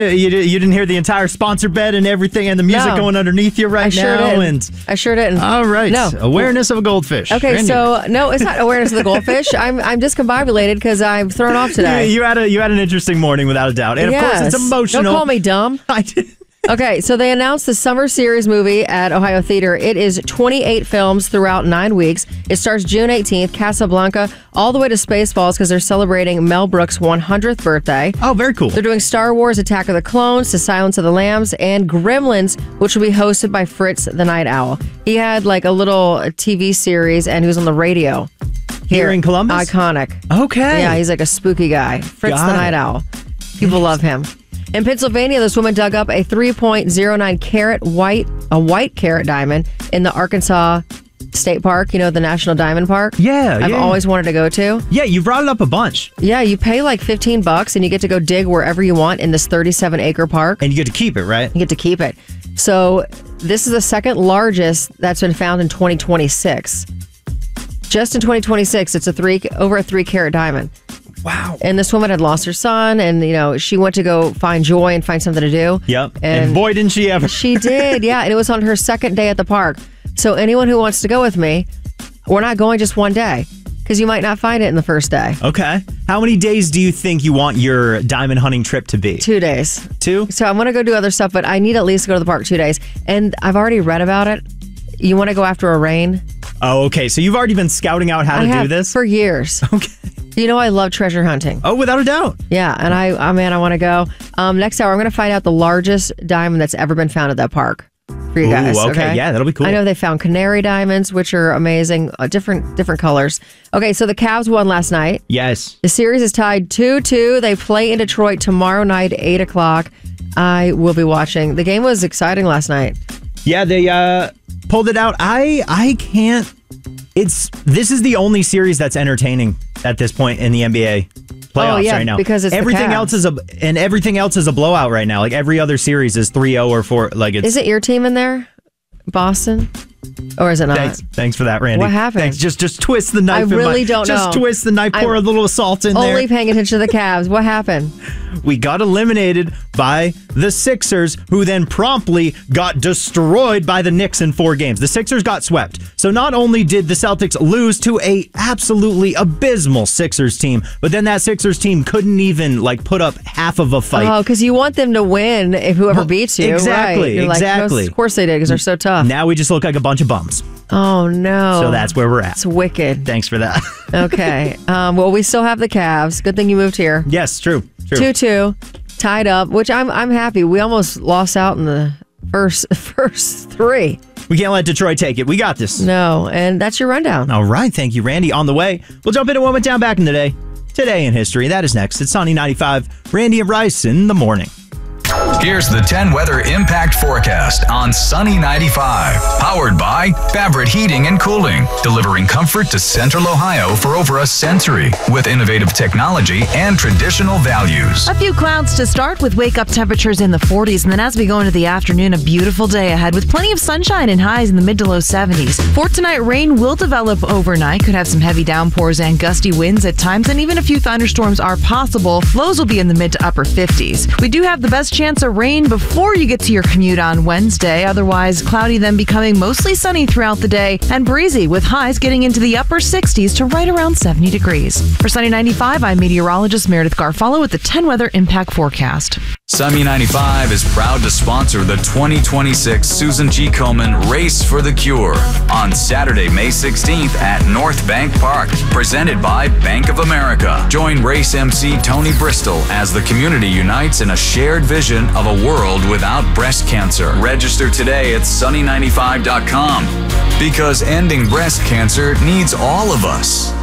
You didn't hear the entire sponsor bed and everything and the music going underneath you right now? I sure didn't. All right. No. Awareness of a goldfish. Okay, Randy. so no, it's not awareness of the goldfish. I'm discombobulated because I'm thrown off today. You had an interesting morning without a doubt. And of course it's emotional. Don't call me dumb. I did. Okay, so they announced the Summer Series movie at Ohio Theater. It is 28 films throughout 9 weeks. It starts June 18th, Casablanca, all the way to Spaceballs because they're celebrating Mel Brooks' 100th birthday. Oh, very cool. They're doing Star Wars, Attack of the Clones, to Silence of the Lambs, and Gremlins, which will be hosted by Fritz the Night Owl. He had like a little TV series and he was on the radio. Here in Columbus? Iconic. Okay. Yeah, he's like a spooky guy. Fritz Got the it. Night Owl. People love him. In Pennsylvania, this woman dug up a 3.09 carat white carat diamond in the Arkansas State Park, the National Diamond Park. Yeah, I've always wanted to go to. Yeah, you brought it up a bunch. Yeah, you pay like $15 and you get to go dig wherever you want in this 37-acre park. And you get to keep it, right? You get to keep it. So this is the second largest that's been found in 2026. Just in 2026, it's over a 3 carat diamond. Wow. And this woman had lost her son, and, she went to go find joy and find something to do. Yep. And boy, didn't she ever. She did, yeah. And it was on her second day at the park. So anyone who wants to go with me, we're not going just one day because you might not find it in the first day. Okay. How many days do you think you want your diamond hunting trip to be? 2 days. 2? So I'm going to go do other stuff, but I need at least to go to the park 2 days. And I've already read about it. You want to go after a rain? Oh, okay. So you've already been scouting out how to do this? For years. Okay. I love treasure hunting. Oh, without a doubt. Yeah, and I want to go. Next hour, I'm going to find out the largest diamond that's ever been found at that park for you guys. Ooh, okay. Yeah, that'll be cool. I know they found canary diamonds, which are amazing, different colors. Okay, so the Cavs won last night. Yes. The series is tied 2-2. They play in Detroit tomorrow night, 8 o'clock. I will be watching. The game was exciting last night. Yeah, they pulled it out. I can't. This is the only series that's entertaining at this point in the NBA playoffs right now. Because it's everything else is a blowout right now. Like every other series is 3-0 or 4. Like Is it your team in there, Boston, or is it not? Thanks for that, Randy. What happened? Thanks. Just twist the knife. I really don't know. Just twist the knife. Pour a little salt in there. Only paying attention to the Cavs. What happened? We got eliminated by the Sixers, who then promptly got destroyed by the Knicks in 4 games. The Sixers got swept. So not only did the Celtics lose to a absolutely abysmal Sixers team, but then that Sixers team couldn't even put up half of a fight. Oh, because you want them to win if whoever beats you. Exactly, right. exactly. Of course they did because they're so tough. Now we just look like a bunch of bums. Oh, no. So that's where we're at. It's wicked. Thanks for that. Okay. Well, we still have the Cavs. Good thing you moved here. Yes, true. 2-2, tied up, which I'm happy. We almost lost out in the first 3. We can't let Detroit take it. We got this. No, and that's your rundown. All right. Thank you, Randy. On the way, we'll jump into what went down back in the day. Today in history. That is next. It's Sunny 95. Randy and Rice in the morning. Here's the 10 weather impact forecast on Sunny 95. Powered by Favorite Heating and Cooling, delivering comfort to Central Ohio for over a century with innovative technology and traditional values. A few clouds to start with wake-up temperatures in the 40s, and then as we go into the afternoon, a beautiful day ahead with plenty of sunshine and highs in the mid to low 70s. For tonight, rain will develop overnight, could have some heavy downpours and gusty winds at times, and even a few thunderstorms are possible. Lows will be in the mid to upper 50s. We do have the best chance of rain before you get to your commute on Wednesday. Otherwise, cloudy, then becoming mostly sunny throughout the day and breezy with highs getting into the upper 60s to right around 70 degrees. For Sunny 95, I'm meteorologist Meredith Garfalo with the 10 weather impact forecast. Sunny 95 is proud to sponsor the 2026 Susan G. Komen Race for the Cure on Saturday, May 16th at North Bank Park, presented by Bank of America. Join race MC Tony Bristol as the community unites in a shared vision of a world without breast cancer. Register today at sunny95.com because ending breast cancer needs all of us.